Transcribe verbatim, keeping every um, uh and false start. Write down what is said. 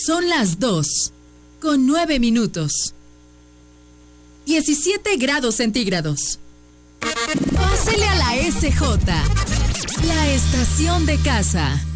Son las dos, con nueve minutos. diecisiete grados centígrados. Pásele a la S J, la estación de casa.